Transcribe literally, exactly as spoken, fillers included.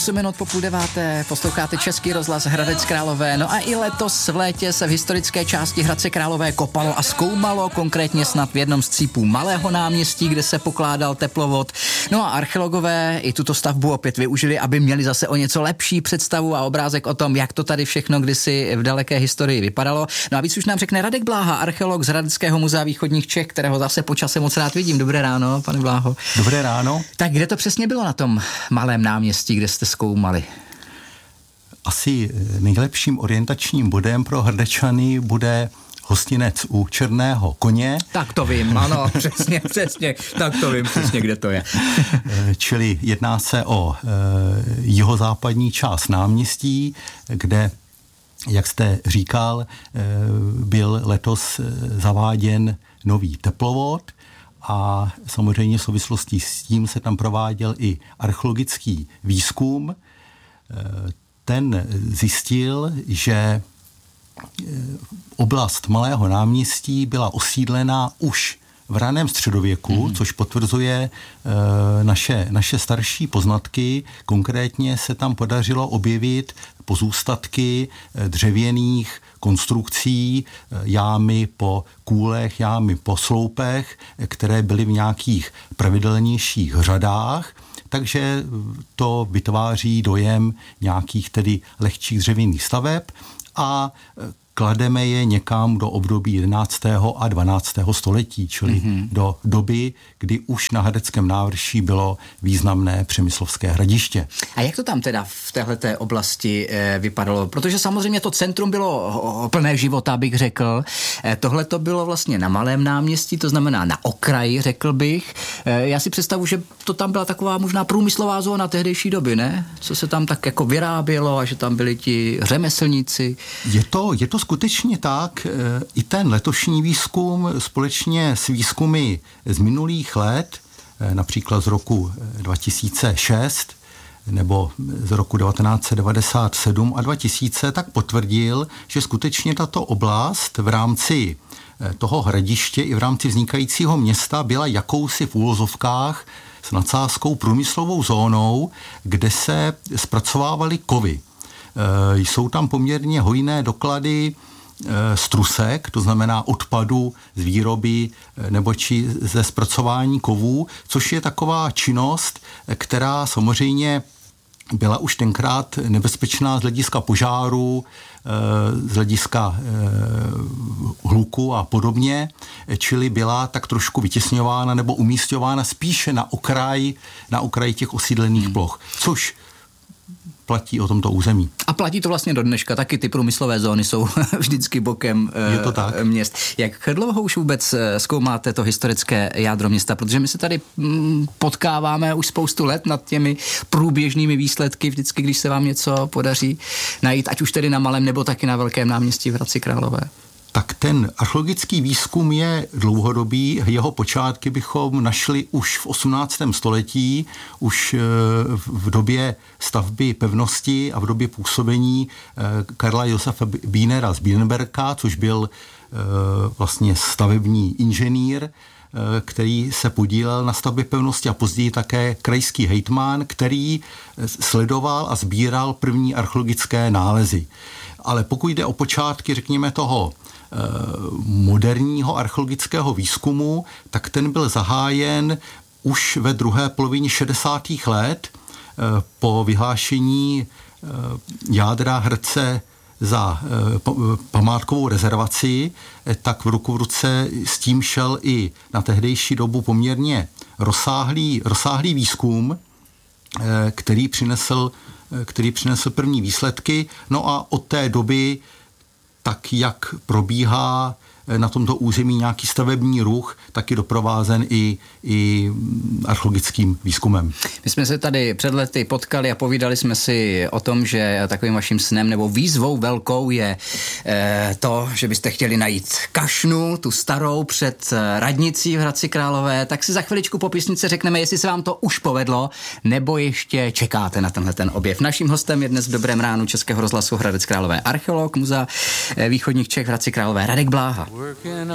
osm minut po půl deváté posloucháte Český rozhlas Hradec Králové. No a i letos v létě se v historické části Hradce Králové kopalo a zkoumalo, konkrétně snad v jednom z cípů Malého náměstí, kde se pokládal teplovod. No a archeologové i tuto stavbu opět využili, aby měli zase o něco lepší představu a obrázek o tom, jak to tady všechno kdysi v daleké historii vypadalo. No a víc už nám řekne Radek Bláha, archeolog z Hradeckého muzea východních Čech, kterého zase po čase moc rád vidím. Dobré ráno, pane Bláho. Dobré ráno. Tak kde to přesně bylo na tom Malém náměstí, kde jste zkoumali? Asi nejlepším orientačním bodem pro Hradečany bude hostinec u Černého koně. Tak to vím, ano, přesně, přesně, tak to vím přesně, kde to je. Čili jedná se o e, jihozápadní část náměstí, kde, jak jste říkal, e, byl letos zaváděn nový teplovod a samozřejmě v souvislosti s tím se tam prováděl i archeologický výzkum. Ten zjistil, že oblast Malého náměstí byla osídlena už v raném středověku, mm. což potvrzuje e, naše, naše starší poznatky. Konkrétně se tam podařilo objevit pozůstatky dřevěných konstrukcí, jámy po kůlech, jámy po sloupech, které byly v nějakých pravidelnějších řadách. Takže to vytváří dojem nějakých tedy lehčích dřevěných staveb a klademe je někam do období jedenáctého a dvanáctého století, čili mm-hmm. do doby, kdy už na Hradeckém návrší bylo významné přemyslovské hradiště. A jak to tam teda v téhleté oblasti e, vypadalo? Protože samozřejmě to centrum bylo plné života, bych řekl. E, Tohle to bylo vlastně na Malém náměstí, to znamená na okraji, řekl bych. E, já si představuji, že to tam byla taková možná průmyslová zóna tehdejší doby, ne? Co se tam tak jako vyrábělo a že tam byli ti řemeslníci. Je to, je to skutečně tak. I ten letošní výzkum společně s výzkumy z minulých let, například z roku dva tisíce šest nebo z roku devatenáct set devadesát sedm a dva tisíce, tak potvrdil, že skutečně tato oblast v rámci toho hradiště i v rámci vznikajícího města byla jakousi v úvozovkách s nadsázkou průmyslovou zónou, kde se zpracovávaly kovy. Jsou tam poměrně hojné doklady strusek, to znamená odpadu z výroby nebo či ze zpracování kovů, což je taková činnost, která samozřejmě byla už tenkrát nebezpečná z hlediska požáru, z hlediska hluku a podobně, čili byla tak trošku vytěsňována nebo umísťována spíše na okraj, na okraji těch osídlených hmm. ploch, což platí o tomto území. A platí to vlastně do dneška, taky ty průmyslové zóny jsou vždycky bokem Je to tak. měst. Jak dlouho už vůbec zkoumáte to historické jádro města? Protože my se tady potkáváme už spoustu let nad těmi průběžnými výsledky, vždycky, když se vám něco podaří najít, ať už tedy na Malém nebo taky na Velkém náměstí v Hradci Králové. Tak ten archeologický výzkum je dlouhodobý. Jeho počátky bychom našli už v osmnáctém století, už v době stavby pevnosti a v době působení Karla Josefa Bínera z Bírenberka, což byl vlastně stavební inženýr, který se podílel na stavbě pevnosti a později také krajský hejtman, který sledoval a sbíral první archeologické nálezy. Ale pokud jde o počátky, řekněme, toho moderního archeologického výzkumu, tak ten byl zahájen už ve druhé polovině šedesátých let po vyhlášení jádra Hradce za památkovou rezervaci, tak v ruku v ruce s tím šel i na tehdejší dobu poměrně rozsáhlý, rozsáhlý výzkum, který přinesl, který přinesl první výsledky. No a od té doby, tak jak probíhá na tomto území nějaký stavební ruch, tak je doprovázen i, i archeologickým výzkumem. My jsme se tady před lety potkali a povídali jsme si o tom, že takovým vaším snem nebo výzvou velkou je eh, to, že byste chtěli najít kašnu, tu starou před radnicí v Hradci Králové. Tak si za chviličku po písnice řekneme, jestli se vám to už povedlo, nebo ještě čekáte na tenhle ten objev. Naším hostem je dnes v Dobrém ránu Českého rozhlasu Hradec Králové archeolog Muzea východních Čech v Hradci Králové Radek Bláha.